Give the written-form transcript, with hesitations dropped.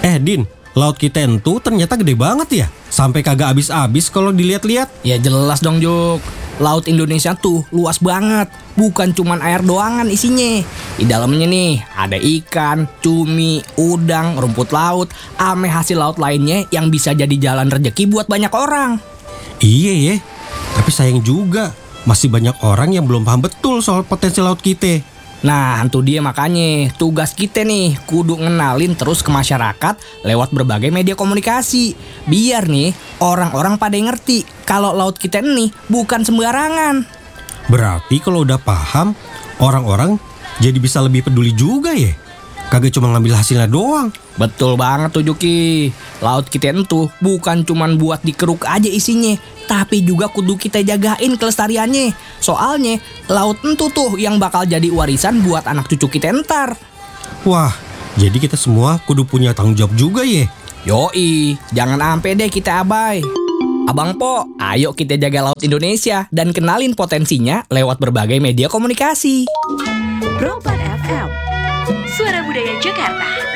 Din, laut kita itu ternyata gede banget ya. Sampai kagak habis-habis kalau dilihat-lihat. Ya jelas dong Juk. Laut Indonesia tuh luas banget. Bukan cuman air doangan isinya. Di dalamnya nih ada ikan, cumi, udang, rumput laut, ame hasil laut lainnya yang bisa jadi jalan rezeki buat banyak orang. Iya ya, tapi sayang juga. Masih banyak orang yang belum paham betul soal potensi laut kita. Nah, itu dia makanya tugas kita nih kudu ngenalin terus ke masyarakat lewat berbagai media komunikasi. Biar nih orang-orang pada ngerti kalau laut kita ini bukan sembarangan. Berarti kalau udah paham, orang-orang jadi bisa lebih peduli juga ya. Kagak cuma ngambil hasilnya doang. Betul banget tuh Juki. Laut kita itu bukan cuman buat dikeruk aja isinya, tapi juga kudu kita jagain kelestariannya. Soalnya laut itu tuh yang bakal jadi warisan buat anak cucu kita ntar. Wah, jadi kita semua kudu punya tanggung jawab juga ya. Yoi, jangan ampe deh kita abai. Abang Po, ayo kita jaga laut Indonesia dan kenalin potensinya lewat berbagai media komunikasi. Roban FM, Suara Budaya Jakarta.